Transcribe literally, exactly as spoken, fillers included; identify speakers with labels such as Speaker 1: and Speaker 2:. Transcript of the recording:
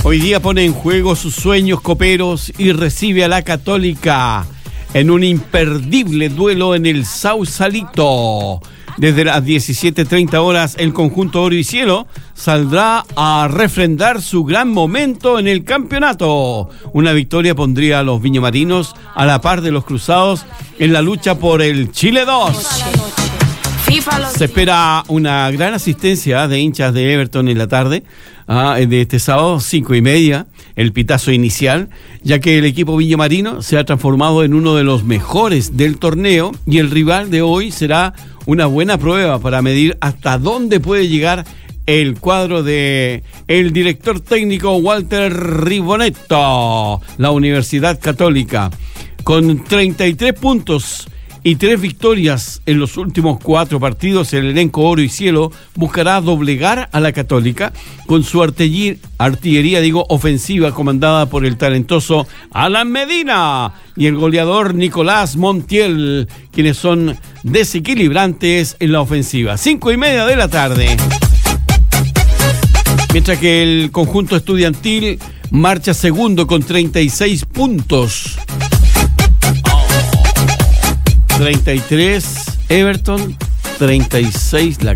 Speaker 1: Hoy día pone en juego sus sueños coperos y recibe a la Católica en un imperdible duelo en el Sausalito. Desde las diecisiete treinta horas, el conjunto Oro y Cielo saldrá a refrendar su gran momento en el campeonato. Una victoria pondría a los viñamarinos a la par de los cruzados en la lucha por el Chile dos. Se espera una gran asistencia de hinchas de Everton en la tarde ah, de este sábado, cinco y media, el pitazo inicial, ya que el equipo viñamarino se ha transformado en uno de los mejores del torneo y el rival de hoy será una buena prueba para medir hasta dónde puede llegar el cuadro de el director técnico Walter Ribonetto, la Universidad Católica, con treinta y tres puntos y tres victorias en los últimos cuatro partidos. El elenco Oro y Cielo buscará doblegar a la Católica con su artillería, artillería digo, ofensiva comandada por el talentoso Alan Medina y el goleador Nicolás Montiel, quienes son desequilibrantes en la ofensiva. Cinco y media de la tarde. Mientras que el conjunto estudiantil marcha segundo con treinta y seis puntos. treinta y tres Everton, treinta y seis la